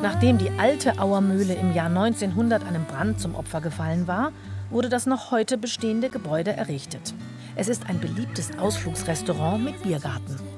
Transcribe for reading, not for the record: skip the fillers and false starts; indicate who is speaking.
Speaker 1: Nachdem die alte Auermühle im Jahr 1900 einem Brand zum Opfer gefallen war, wurde das noch heute bestehende Gebäude errichtet. Es ist ein beliebtes Ausflugsrestaurant mit Biergarten.